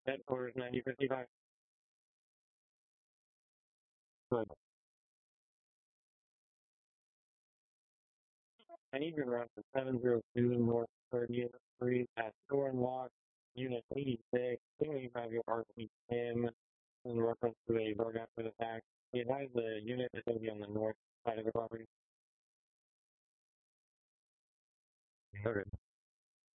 Headquarters 9055. Good. I need to run for 702 North 30th Street at Thornlock, Unit 86. 285 your RP Tim in reference to a drug acid attack. He advised the unit is going to be on the north side of the property. Okay.